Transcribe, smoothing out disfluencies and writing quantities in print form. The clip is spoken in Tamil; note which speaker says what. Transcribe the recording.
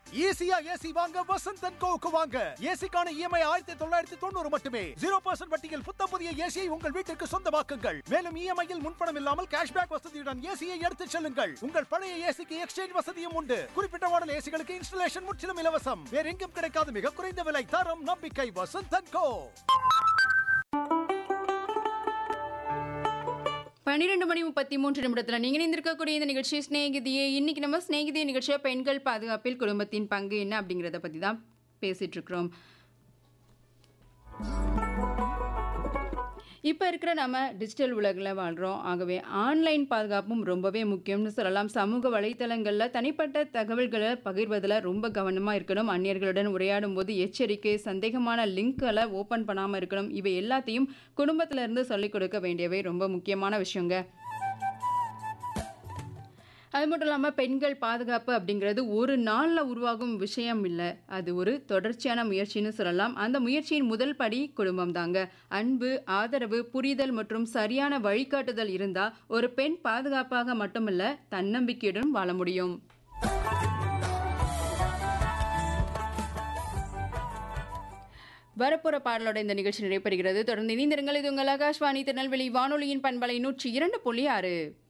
Speaker 1: ஈஸியா ஏசி வாங்க வசந்த் அண்ட் கோவுக்கு வாங்க. ஏசிக்கான இஎம்ஐ 1990 மட்டுமே. 0% வட்டியில் புத்தம் புதிய ஏசியை உங்கள் வீட்டிற்கு சொந்தமாக்குங்கள். மேலும் இஎம்ஐயில் முன்பணம் இல்லாமல் கேஷ்பேக் வசதியுடன் ஏசியை எடுத்துச் செல்லுங்கள். உங்கள் பழைய ஏசிக்கு எக்ஸ்சேஞ்ச் வசதியும் உண்டு. குறிப்பிட்ட மாடல் ஏசிகளுக்கு இன்ஸ்டலேஷன் முற்றிலும் இலவசம். வேற எங்கும் கிடைக்காத மிக குறைந்த விலை, தரம், நம்பிக்கை. வசந்த் அண்ட் கோ.
Speaker 2: 12:33 நீங்க இணைந்திருக்கக்கூடிய இந்த நிகழ்ச்சி ஸ்நேகிதியே. இன்னைக்கு நம்ம ஸ்நேகிதிய நிகழ்ச்சியா பெண்கள் பாதுகாப்பில் குடும்பத்தின் பங்கு என்ன அப்படிங்கறத பத்தி தான் பேசிட்டு இருக்கிறோம். இப்போ இருக்கிற நம்ம டிஜிட்டல் உலகில் வாழ்கிறோம். ஆகவே ஆன்லைன் பாதுகாப்பும் ரொம்பவே முக்கியம்னு சொல்லலாம். சமூக வலைத்தளங்களில் தனிப்பட்ட தகவல்களை பகிர்வதில் ரொம்ப கவனமாக இருக்கணும். அந்நியர்களுடன் உரையாடும் போது எச்சரிக்கை, சந்தேகமான லிங்க்களை ஓப்பன் பண்ணாமல் இருக்கணும். இவை எல்லாத்தையும் குடும்பத்திலேருந்து சொல்லிக் கொடுக்க வேண்டியவை ரொம்ப முக்கியமான விஷயங்க. அது மட்டும் இல்லாமல் பெண்கள் பாதுகாப்பு அப்படிங்கிறது ஒரு நாளில் உருவாகும் விஷயம் இல்லை. அது ஒரு தொடர்ச்சியான முயற்சின்னு சொல்லலாம். அந்த முயற்சியின் முதல் படி குடும்பம் தாங்க. அன்பு, ஆதரவு, புரிதல் மற்றும் சரியான வழிகாட்டுதல் இருந்தால் ஒரு பெண் பாதுகாப்பாக மட்டுமல்ல, தன்னம்பிக்கையுடன் வாழ முடியும். வரப்புற பாடலோட இந்த நிகழ்ச்சி நிறைவு பெறுகிறது. தொடர்ந்து இணைந்திருங்கள். இது உங்கள் ஆகாஷ்வாணி திருநெல்வேலி வானொலியின் பண்பலை 102.6.